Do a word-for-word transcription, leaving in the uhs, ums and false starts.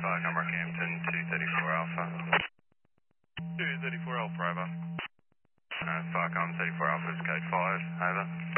Farcom Rockhampton, two thirty-four Alpha. two thirty-four Alpha, over. Uh, Farcom thirty-four Alpha is code five, over.